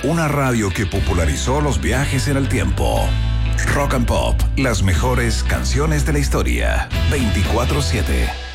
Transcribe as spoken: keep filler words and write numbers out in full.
una radio que popularizó los viajes en el tiempo. Rock and Pop, las mejores canciones de la historia. veinticuatro siete.